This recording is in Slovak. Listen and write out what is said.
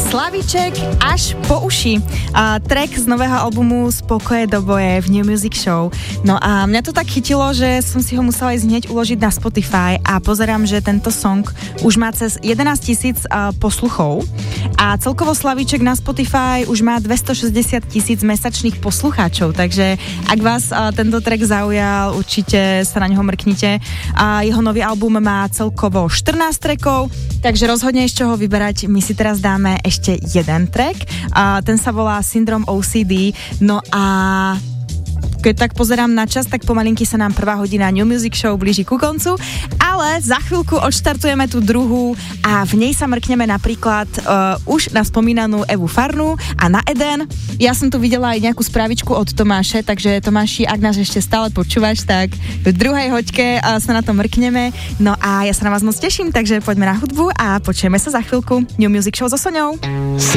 Slavíček až po uši. Track z nového albumu Spokoje do boje v New Music Show. No a mňa to tak chytilo, že som si ho musela ísť hneď uložiť na Spotify a pozerám, že tento song už má cez 11 000 posluchov a celkovo Slavíček na Spotify už má 260 000 mesačných poslucháčov, takže ak vás tento track zaujal, určite sa na neho mrknite. A jeho nový album má celkovo 14 trackov, takže rozhodne z čoho vyberať. My si teraz dáme ešte jeden track, ten sa volá Syndrom OCD, no a keď tak pozerám na čas, tak pomalinky sa nám prvá hodina New Music Show blíži ku koncu, ale za chvíľku odštartujeme tú druhú a v nej sa mrkneme napríklad už na spomínanú Evu Farnú a na Eden. Ja som tu videla aj nejakú správičku od Tomáše, takže Tomáši, ak nás ešte stále počúvaš, tak v druhej hoďke sa na to mrkneme. No a ja sa na vás moc teším, takže poďme na hudbu a počujeme sa za chvíľku. New Music Show so Soňou.